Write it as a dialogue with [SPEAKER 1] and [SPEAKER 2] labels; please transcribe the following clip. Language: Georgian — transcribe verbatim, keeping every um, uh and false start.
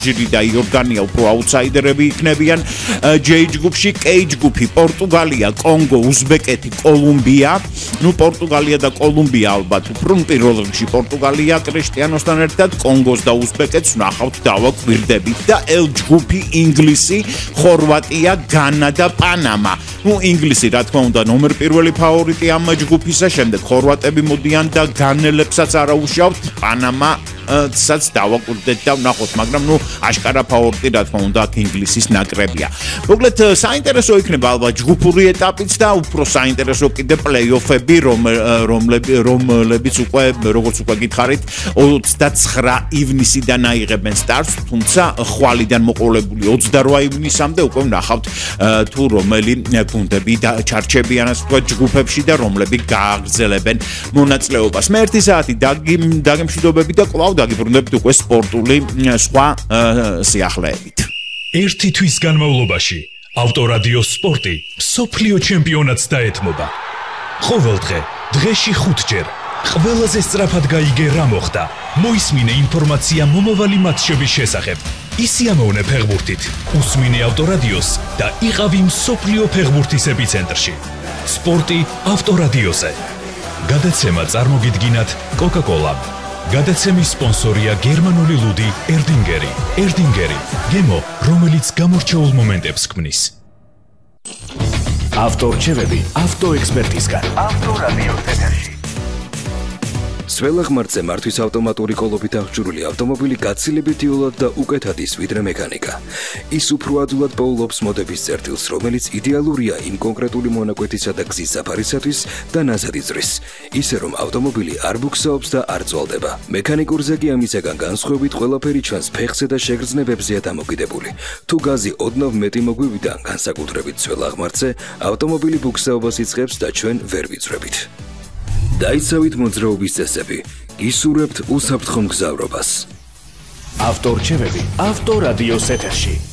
[SPEAKER 1] ჯირი და იორდანია უფრო აუთსაიდერები იქნებიან J ჯგუფში, K ჯგუფი პორტუგალია, კონგო, უზბეკეთი, კოლუმბია. ნუ პორტუგალია და კოლუმბია ალბათ უფრო პირველ რიგში პორტუგალია კრიშტიანოსთან ერთად, კონგოს და უზბეკეთს ნახავთ დავაკვირდებით და L ჯგუფი ინგლისი, ხორვატია, განა და პანამა. ნუ ინგლისი რა თქმა უნდა ნომერ პირველი ფავორიტი ამ ჯგუფისა, შემდეგ ხორვატები მოდიან და განელებსაც არაუშავთ, პანამა საც დავაკვირდეთ და ვნახოთ, მაგრამ ნუ აშკარა ფავორიტი რა თქმა უნდა აქ ინგლისის ნაკრებია. მოკლედ საინტერესო იქნება ალბათ ჯგუფური ეტაპიც და უფრო საინტერესო კიდე პლეი-ოფები, რომლებიც უკვე როგორც უკვე გითხარით ოცდაცხრა ივნისიდან აიღებენ სტარტს, თუმცა ხვალიდან მოყოლებული ოცდარვა ივნისამდე უკვე ვნახავთ თუ რომელი გუნდები ჩარჩებიან ასე ვთქვათ ჯგუფებში და რომლები გააგრძელებენ მონაწილეობას. მე ერთი საათი დაგემშვიდობები და კვლავ დაგიბრუნდებით უკვე სპორტული სხვა სიახლეებით.
[SPEAKER 2] ერთი თვის განმავლობაში ავტორადიო სპორტი მსოფლიო ჩემპიონატს დაეთმობა. ყოველდღე დღეში ხუთჯერ ყველაზე სწრაფად გაიგე რა მოხდა. მოისმინე ინფორმაცია მომავალი მატჩების შესახებ. ისიამოვნე ფეხბურთით, უსმინე ავტორადიოს და იყავი მსოფლიო ფეხბურთის ეპიცენტრში. სპორტი ავტორადიოზე. გადაცემა წარმოგიდგინათ კოკა-კოლა. გადაცემის სპონსორია გერმანული ლუდი ერდინგერი. ერდინგერი, გემო, რომელიც გამორჩეულ მომენტებს ქმნის. ავტორჩევები ავტოექსპერტისგან. ავტორადიოს ეთერში.
[SPEAKER 3] სველაღმართზე მართვის ავტომატური კოლობით აღჭურვილი ავტომობილი გაცილებით იოლად და უკეთად ის ვიდრე მექანიკა. ის უფრო ადვილად პოულობს მოდების წერტილს, რომელიც იდეალურია იმ კონკრეტული მონაკვეთისა და გზის საფარისათვის და ნაზადი ძვრის. ისე რომ ავტომობილი არ ბუქსაობს და არ წვალდება. მექანიკურზე კი ამისაგან განსხვავებით ყველაფერი ჩანს ფეხზე და შეგრძნებებზეა დამოკიდებული. თუ გაზი ოდნავ მეტი მოგვივიდა, განსაკუთრებით სველაღმართზე, ავტომობილი ბუქსაობას იწყებს და ჩვენ ვერ ვიწვრებით. დაიცავით მოძრაობის წესები, გისურვებთ უსაფრთხო მგზავრობას.
[SPEAKER 2] ავტორჩევები ავტორადიოს ეთერში.